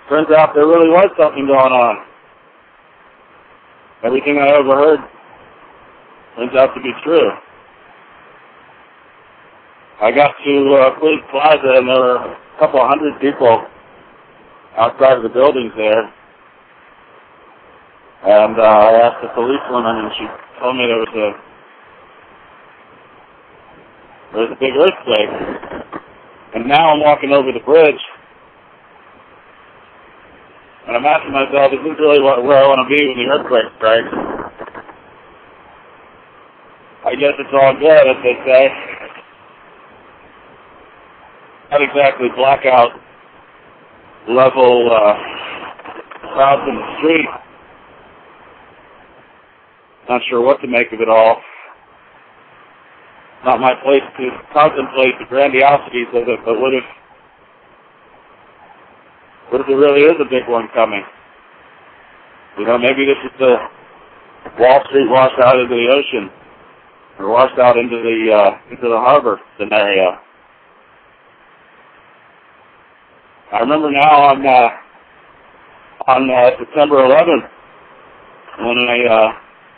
Turns out there really was something going on. Everything I overheard turns out to be true. I got to Fleet Plaza, and there were a couple of hundred people outside of the buildings there. And I asked the policewoman, and she told me there was a big earthquake. And now I'm walking over the bridge, and I'm asking myself, is this really where I want to be when the earthquake strikes? I guess it's all good, as they say. Not exactly blackout level crowds in the street. Not sure what to make of it all. Not my place to contemplate the grandiosities of it, but what if there really is a big one coming? You know, maybe this is the Wall Street washed out into the ocean, or washed out into the harbor scenario. I remember now on September 11th, when I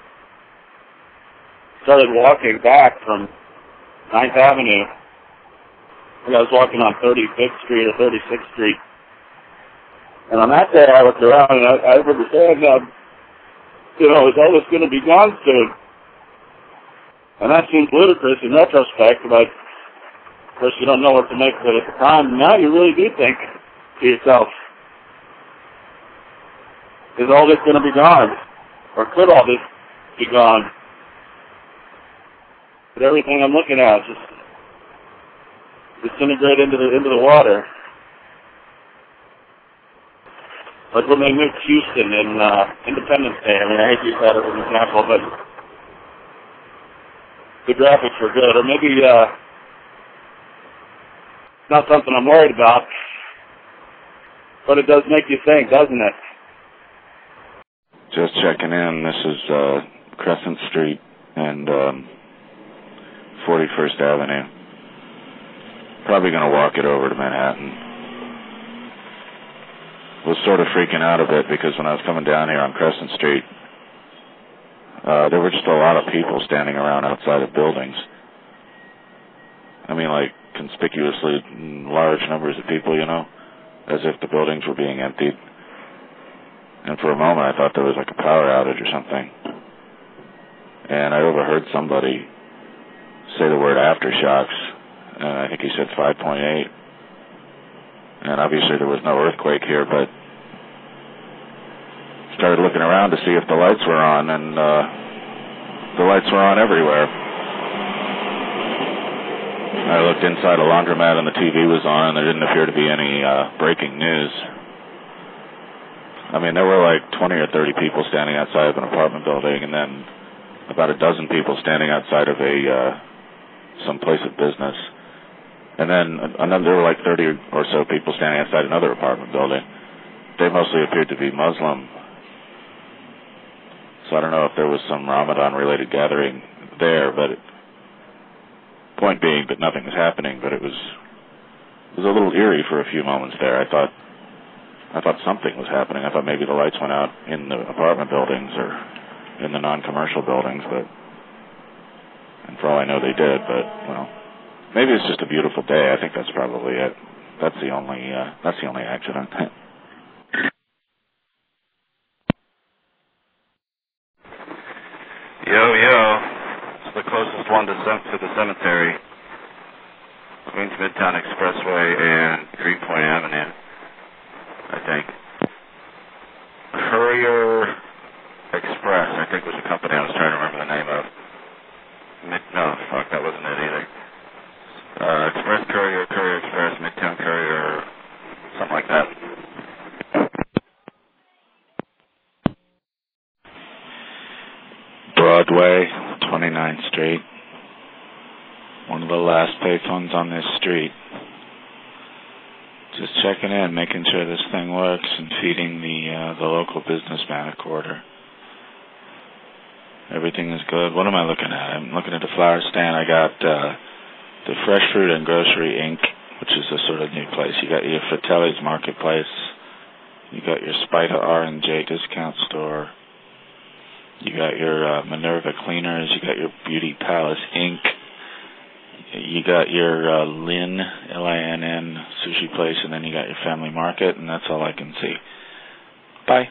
started walking back from 9th Avenue. I was walking on 35th Street or 36th Street. And on that day, I looked around, and I remember saying, is all this going to be gone soon? And that seems ludicrous in retrospect, but of course you don't know what to make of it at the time. Now you really do think to yourself, is all this going to be gone? Or could all this be gone? But everything I'm looking at just disintegrate into the water. Like when they moved Houston in Independence Day. I mean, I hate to use that as an example, but the graphics were good. Or maybe not something I'm worried about, but it does make you think, doesn't it? Just checking in. This is Crescent Street and 41st Avenue. Probably going to walk it over to Manhattan. Was sort of freaking out a bit because when I was coming down here on Crescent Street, there were just a lot of people standing around outside of buildings. I mean, like conspicuously large numbers of people, as if the buildings were being emptied. And for a moment I thought there was like a power outage or something. And I overheard somebody say the word aftershocks, and I think he said 5.8. And obviously there was no earthquake here, but started looking around to see if the lights were on, and the lights were on everywhere. I looked inside a laundromat and the TV was on, and there didn't appear to be any breaking news. I mean, there were like 20 or 30 people standing outside of an apartment building, and then about a dozen people standing outside of some place of business. And then there were like 30 or so people standing outside another apartment building. They mostly appeared to be Muslim. So I don't know if there was some Ramadan-related gathering there, but point being that nothing was happening, but it was a little eerie for a few moments there. I thought something was happening. I thought maybe the lights went out in the apartment buildings or in the non-commercial buildings, and for all I know they did, but, well, maybe it's just a beautiful day. I think that's probably it. That's the only accident. Yo. It's the closest one to the cemetery. Queens Midtown Expressway and Greenpoint Avenue, I think. Courier Express, I think was the company I was trying to remember the name of. That wasn't it either. Express Courier, Courier Express, Midtown Courier, something like that. Broadway, 29th Street. One of the last payphones on this street. Just checking in, making sure this thing works, and feeding the local businessman a quarter. Everything is good. What am I looking at? I'm looking at the flower stand. I got the Fresh Fruit and Grocery Inc., which is a sort of new place. You got your Fratelli's Marketplace, You got your Spida R&J discount store. You got your Minerva Cleaners. You got your Beauty Palace Inc. You got your Lin, Linn, sushi place, and then you got your Family Market, and that's all I can see. Bye.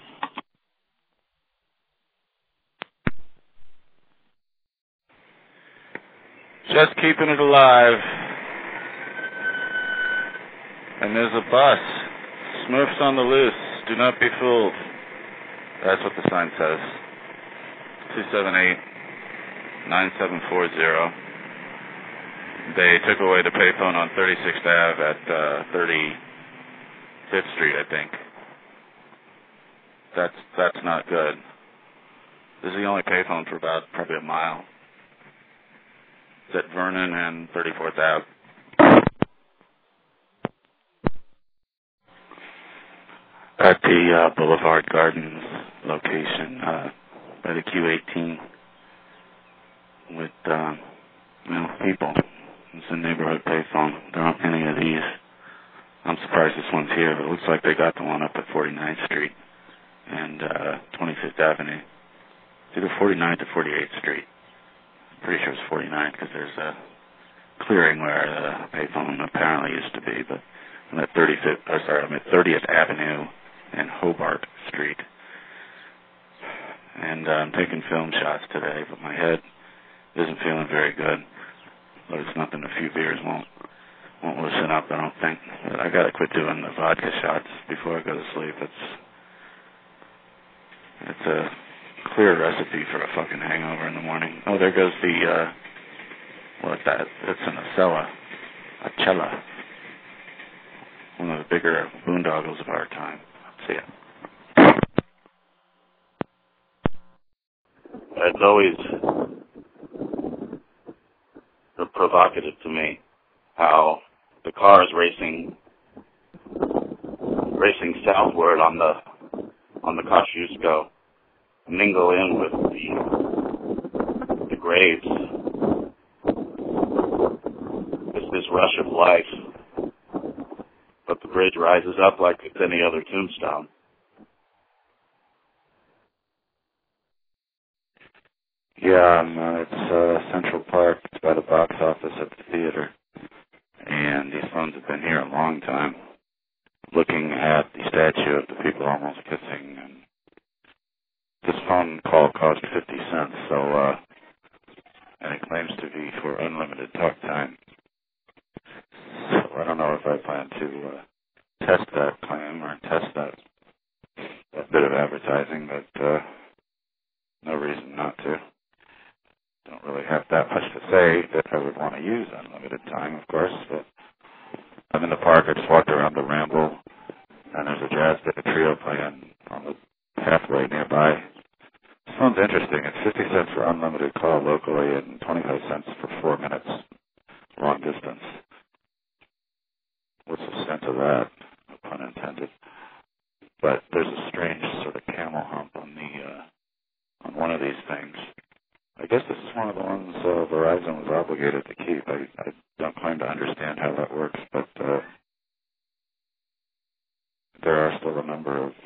Just keeping it alive. And there's a bus. Smurfs on the loose. Do not be fooled. That's what the sign says. 278-9740. They took away the payphone on 36th Ave at 35th Street, I think. That's not good. This is the only payphone for about probably a mile. It's at Vernon and 34th Ave. At the Boulevard Gardens location by the Q18 with people. It's a neighborhood payphone. There aren't any of these. I'm surprised this one's here, but it looks like they got the one up at 49th Street and 25th Avenue. It's either 49th or 48th Street. I'm pretty sure it's 49th because there's a clearing where the payphone apparently used to be, but I'm at 30th Avenue and Hobart Street. And I'm taking film shots today, but my head isn't feeling very good. But it's nothing a few beers won't loosen up, I don't think. But I gotta quit doing the vodka shots before I go to sleep. It's a clear recipe for a fucking hangover in the morning. Oh, there goes the what's that? It's an Acela. One of the bigger boondoggles of our time. See ya. It's always provocative to me how the car is racing southward on the Kosciuszko, mingle in with the graves. It's this rush of life, but the bridge rises up like it's any other tombstone. Yeah, it's Central Park. It's by the box office at the theater. And these phones have been here a long time, looking at the statue of the people almost kissing. And this phone call cost 50 cents, and it claims to be for unlimited talk time. So I don't know if I plan to test that claim or test that bit of advertising, but no reason not to. Don't really have that much to say that I would want to use unlimited time, of course, but I'm in the park. I just walked around the Ramble, and there's a jazz band trio playing on the pathway nearby. This one's interesting. It's 50 cents for unlimited call locally and 25 cents for 4 minutes long distance. What's the sense of that? No pun intended. But there's a strange sort of camel hump on one of these things. I guess this is one of the ones Verizon was obligated to keep. I don't claim to understand how that works, but there are still a number of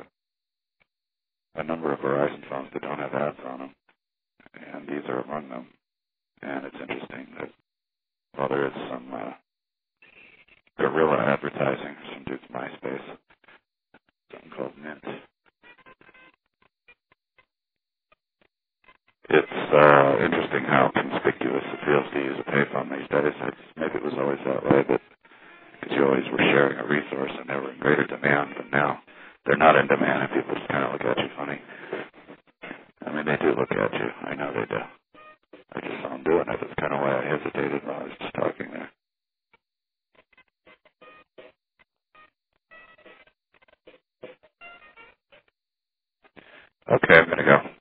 Verizon phones that don't have ads on them, and these are among them. And it's interesting that while there is some guerrilla advertising, some dude's MySpace, something called Mint. It's interesting how conspicuous it feels to use a payphone these days. Maybe it was always that way, but because you always were sharing a resource and they were in greater demand, but now they're not in demand and people just kind of look at you funny. I mean, they do look at you. I know they do. I just saw them doing it. That's kind of why I hesitated while I was just talking there. Okay, I'm going to go.